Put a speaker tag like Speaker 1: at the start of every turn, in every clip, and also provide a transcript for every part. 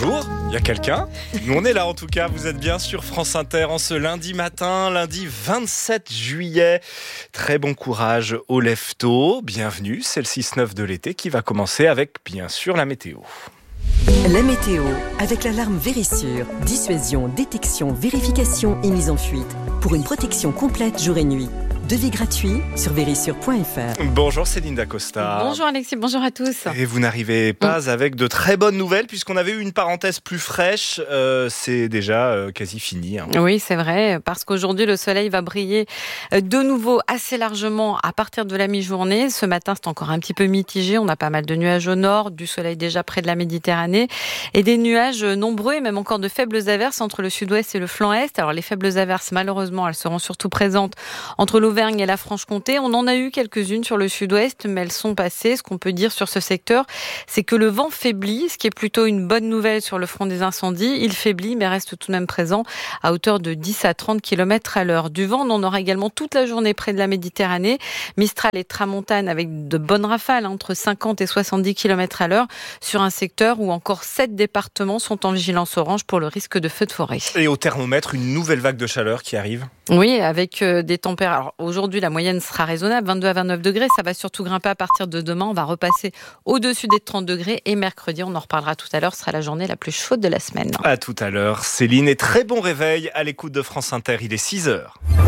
Speaker 1: Bonjour, il y a quelqu'un? Nous on est là en tout cas, vous êtes bien sur France Inter en ce lundi matin, lundi 27 juillet. Très bon courage au lève-tôt, bienvenue, c'est le 6-9 de l'été qui va commencer avec bien sûr la météo.
Speaker 2: La météo, avec l'alarme Vérissure. Dissuasion, détection, vérification et mise en fuite. Pour une protection complète jour et nuit. Devis gratuit sur vérissure.fr.
Speaker 1: Bonjour Céline Dacosta.
Speaker 3: Bonjour Alexis, bonjour à tous.
Speaker 1: Et vous n'arrivez pas avec de très bonnes nouvelles puisqu'on avait eu une parenthèse plus fraîche. C'est déjà quasi fini.
Speaker 3: Oui, c'est vrai, parce qu'aujourd'hui le soleil va briller de nouveau assez largement à partir de la mi-journée. Ce matin, c'est encore un petit peu mitigé. On a pas mal de nuages au nord, du soleil déjà près de la Méditerranée et des nuages nombreux et même encore de faibles averses entre le sud-ouest et le flanc est. Alors les faibles averses, malheureusement, elles seront surtout présentes entre l'Auvergne et la Franche-Comté. On en a eu quelques-unes sur le sud-ouest, mais elles sont passées. Ce qu'on peut dire sur ce secteur, c'est que le vent faiblit, ce qui est plutôt une bonne nouvelle sur le front des incendies. Il faiblit, mais reste tout de même présent à hauteur de 10 à 30 km à l'heure. Du vent, on en aura également toute la journée près de la Méditerranée. Mistral et tramontane avec de bonnes rafales, entre 50 et 70 km à l'heure, sur un secteur où encore 7 départements sont en vigilance orange pour le risque de feux de forêt.
Speaker 1: Et au thermomètre, une nouvelle vague de chaleur qui arrive.
Speaker 3: Oui, avec des températures. Alors, aujourd'hui, la moyenne sera raisonnable, 22 à 29 degrés. Ça va surtout grimper à partir de demain. On va repasser au-dessus des 30 degrés. Et mercredi, on en reparlera tout à l'heure, sera la journée la plus chaude de la semaine.
Speaker 1: À tout à l'heure, Céline. Et très bon réveil à l'écoute de France Inter. Il est 6h.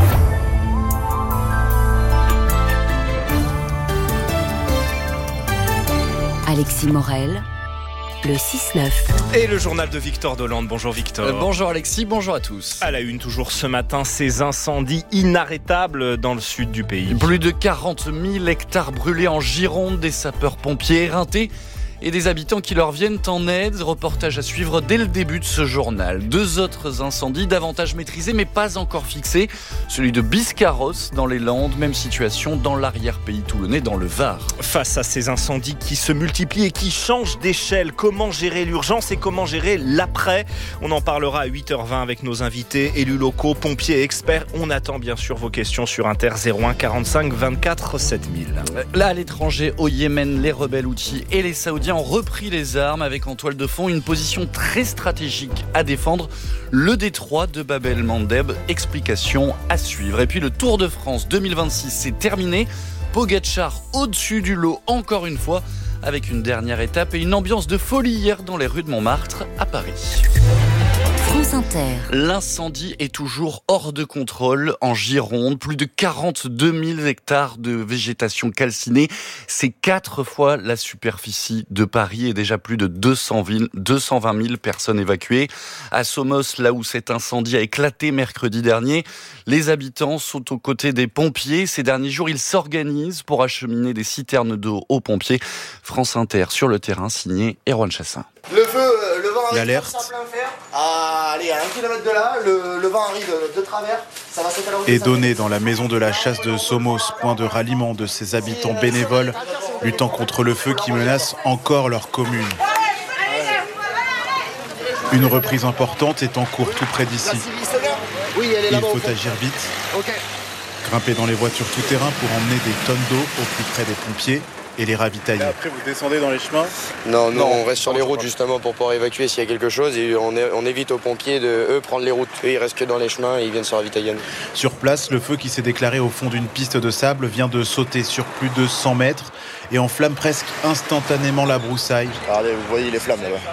Speaker 2: Alexis Morel, le 6-9.
Speaker 1: Et le journal de Victor Dolande. Bonjour Victor.
Speaker 4: Bonjour Alexis, bonjour à tous.
Speaker 1: À la une, toujours ce matin, ces incendies inarrêtables dans le sud du pays.
Speaker 4: Plus de 40 000 hectares brûlés en Gironde, des sapeurs-pompiers éreintés et des habitants qui leur viennent en aide. Reportage à suivre dès le début de ce journal. 2 autres incendies davantage maîtrisés mais pas encore fixés. Celui de Biscarrosse dans les Landes, même situation dans l'arrière-pays toulonnais, dans le Var.
Speaker 1: Face à ces incendies qui se multiplient et qui changent d'échelle, comment gérer l'urgence et comment gérer l'après? On en parlera à 8h20 avec nos invités, élus locaux, pompiers et experts. On attend bien sûr vos questions sur Inter 01 45 24 7000.
Speaker 4: Là, à l'étranger, au Yémen, les rebelles houthis et les Saoudiens ont repris les armes avec en toile de fond une position très stratégique à défendre, le détroit de Bab el-Mandeb. Explication à suivre. Et puis le Tour de France 2026, c'est terminé. Pogačar au-dessus du lot encore une fois, avec une dernière étape et une ambiance de folie hier dans les rues de Montmartre à Paris.
Speaker 2: France Inter.
Speaker 4: L'incendie est toujours hors de contrôle en Gironde. Plus de 42 000 hectares de végétation calcinée. C'est 4 fois la superficie de Paris et déjà plus de 220 000 personnes évacuées. À Somos, là où cet incendie a éclaté mercredi dernier, les habitants sont aux côtés des pompiers. Ces derniers jours, ils s'organisent pour acheminer des citernes d'eau aux pompiers. France Inter sur le terrain, signé Erwan Chassin.
Speaker 5: Le feu, le vent arrive
Speaker 1: L'alerte.
Speaker 5: à plein fer. Allez, à 1 km de là, le vent arrive de travers. Ça va s'étaler.
Speaker 6: Et donné dans la maison de la chasse de Somos, point de ralliement de ses habitants bénévoles, luttant contre le feu qui menace encore leur commune. Une reprise importante est en cours tout près d'ici. Il faut agir vite, grimper dans les voitures tout-terrain pour emmener des tonnes d'eau au plus près des pompiers et les ravitailler.
Speaker 7: Et après, vous descendez dans les chemins?
Speaker 5: Non, on reste sur les routes justement pour pouvoir évacuer s'il y a quelque chose et on évite aux pompiers de prendre les routes. Eux, ils restent que dans les chemins et ils viennent se ravitailler.
Speaker 6: Sur place, le feu qui s'est déclaré au fond d'une piste de sable vient de sauter sur plus de 100 mètres et enflamme presque instantanément la broussaille.
Speaker 5: Regardez, vous voyez les flammes là-bas.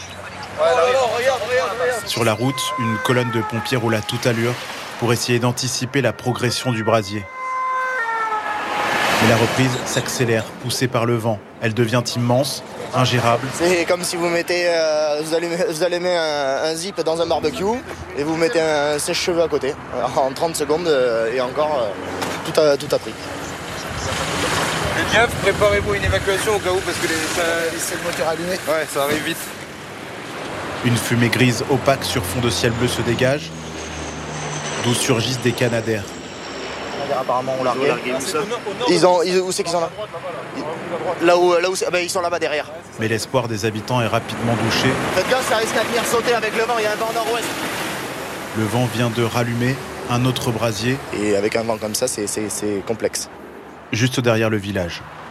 Speaker 6: Sur la route, une colonne de pompiers roule à toute allure pour essayer d'anticiper la progression du brasier. Mais la reprise s'accélère, poussée par le vent. Elle devient immense, ingérable.
Speaker 5: C'est comme si vous mettez, vous allumez un zip dans un barbecue et vous mettez un sèche-cheveux à côté. En 30 secondes et encore, tout a pris.
Speaker 7: Faites gaffe, préparez-vous une évacuation au cas où parce que
Speaker 5: C'est le moteur allumé.
Speaker 7: Ouais, ça arrive vite.
Speaker 6: Une fumée grise opaque sur fond de ciel bleu se dégage, d'où surgissent des canadaires.
Speaker 5: Apparemment, on l'a largué. Où c'est qu'ils sont là? Là où ils sont là-bas derrière.
Speaker 6: Mais l'espoir des habitants est rapidement douché.
Speaker 5: Faites gaffe, ça risque à venir sauter avec le vent. Il y a un vent nord-ouest.
Speaker 6: Le vent vient de rallumer un autre brasier.
Speaker 5: Et avec un vent comme ça, c'est complexe.
Speaker 6: Juste derrière le village.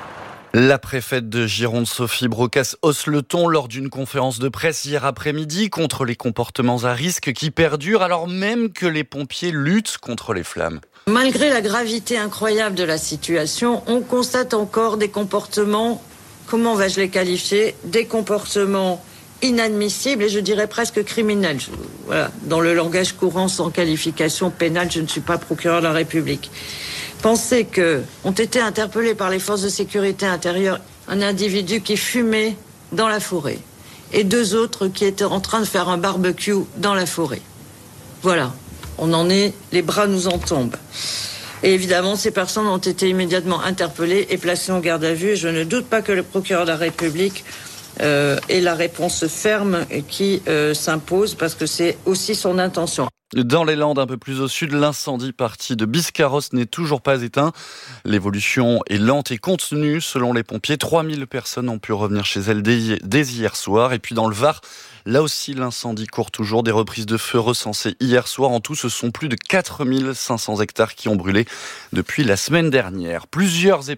Speaker 4: La préfète de Gironde, Sophie Brocas, hausse le ton lors d'une conférence de presse hier après-midi contre les comportements à risque qui perdurent alors même que les pompiers luttent contre les flammes.
Speaker 8: Malgré la gravité incroyable de la situation, on constate encore des comportements, comment vais-je les qualifier, des comportements inadmissibles et je dirais presque criminels. Voilà. Dans le langage courant, sans qualification pénale, je ne suis pas procureur de la République. Pensez que ont été interpellés par les forces de sécurité intérieure un individu qui fumait dans la forêt et 2 autres qui étaient en train de faire un barbecue dans la forêt. Voilà, on en est, les bras nous en tombent. Et évidemment, ces personnes ont été immédiatement interpellées et placées en garde à vue. Et je ne doute pas que le procureur de la République ait la réponse ferme qui s'impose parce que c'est aussi son intention.
Speaker 4: Dans les Landes, un peu plus au sud, l'incendie parti de Biscarrosse n'est toujours pas éteint. L'évolution est lente et contenue. Selon les pompiers, 3000 personnes ont pu revenir chez elles dès hier soir. Et puis dans le Var, là aussi, l'incendie court toujours. Des reprises de feu recensées hier soir. En tout, ce sont plus de 4500 hectares qui ont brûlé depuis la semaine dernière. Plusieurs